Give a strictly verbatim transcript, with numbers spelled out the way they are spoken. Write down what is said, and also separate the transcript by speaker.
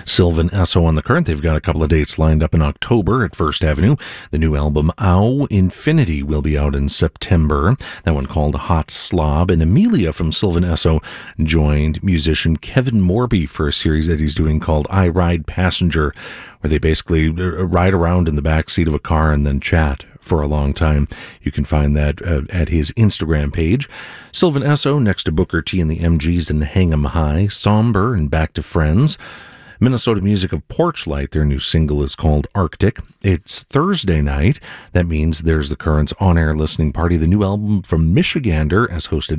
Speaker 1: Sylvan Esso on the Current. They've got a couple of dates lined up in October at First Avenue. The new album, Ow Infinity, will be out in September. That one called Hot Slob. And Amelia from Sylvan Esso joined musician Kevin Morby for a series that he's doing called I Ride Passenger, where they basically ride around in the back seat of a car and then chat for a long time. You can find that uh, at his Instagram page. Sylvan Esso next to Booker T and the M Gs and Hang 'em High, Somber and Back to Friends. Minnesota Music of Porchlight, their new single is called Arctic. It's Thursday night. That means there's the Current's on-air listening party. The new album from Michigander, as hosted